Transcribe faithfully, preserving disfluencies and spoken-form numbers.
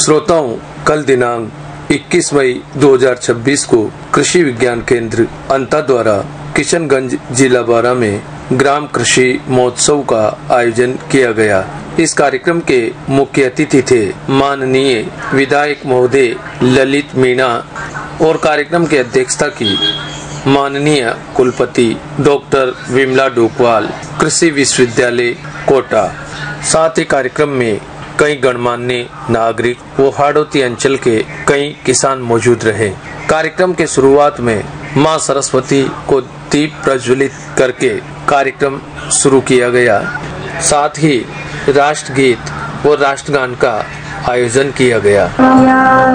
श्रोताओं, कल दिनांक इक्कीस मई दो हज़ार छब्बीस को कृषि विज्ञान केंद्र अंता द्वारा किशनगंज जिला बारा में ग्राम कृषि महोत्सव का आयोजन किया गया। इस कार्यक्रम के मुख्य अतिथि थे माननीय विधायक महोदय ललित मीणा और कार्यक्रम की अध्यक्षता की माननीय कुलपति डॉक्टर विमला डोकवाल, कृषि विश्वविद्यालय कोटा। साथ ही कार्यक्रम में कई गणमान्य नागरिक व हाड़ौती अंचल के कई किसान मौजूद रहे। कार्यक्रम के शुरुआत में मां सरस्वती को दीप प्रज्वलित करके कार्यक्रम शुरू किया गया। साथ ही राष्ट्रगीत व राष्ट्रगान का आयोजन किया गया।